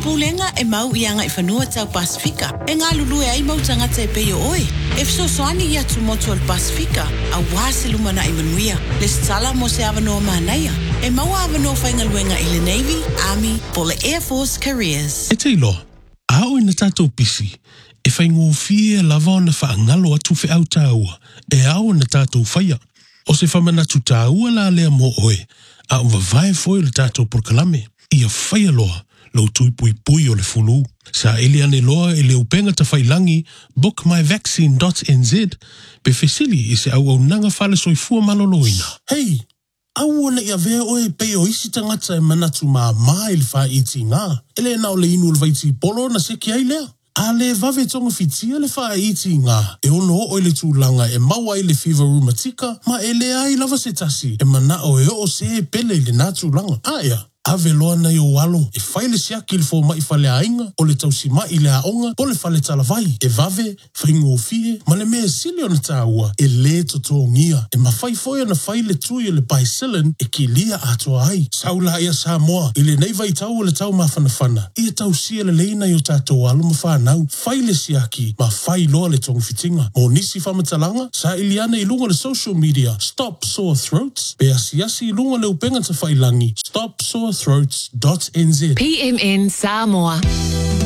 pulenga e mau ianga I whanua tau Pasifika. E ngā lulu e ai mau tangata e peo oe. E fsosoani ia tumotu al Pasifika, a wāse lumana I manuia. Le stala mo se avanoa manaia. E mau avanoa whaingaluenga I le Navy, Army, po le Air Force Careers. E teilo, ao ina tātou pisi, e whaingo fie lava o na whaangalo atu whi au tāua, e ao na tātou whaia. O se whamanatu tāua la lea mo oe, a uwa vai foi le tātou porkalame, ia whaia loa, lo tui pui o le fulu. Sa eliane loa e le upenga ta whailangi, bookmyvaccine.nz, pe fesili I se au nanga whale soifua maloloina. Hei, au ona ia vea oe pe o isi tangata e manatu maa mai le wha iti ngā. Ele nao le inu le vaiti polo na seki ai lea. A le vave tonga fitia le wha iti ngā. E ono o le tūlanga e maua I le fever rheumatica, ma e le ai lava se tasi. E mana o e o se pele le nā tūlanga. Aia. Ave loa na I o walo, e whaile siaki le fō mai whale ainga, o le tausi mai le aonga, o le whale talavai, e vave, whaingo o fie, ma le mea sili o na tāua, e le totongia, e mawhai foia na whaile tui o le paisilen, e ki lia atoa ai. Saula ia Samoa, I le nei vai tau o le tau mawhanawhana, ia tausia le leina I o tātou alo ma whanau, whaile siaki, ma whai loa le tongu fitinga. Mo nisi whamatalanga, sa iliana I lunga le social media, Stop Sore Throats, pe asi I lunga le upenga ta whailangi, stopsorethroats.nz. PMN Samoa.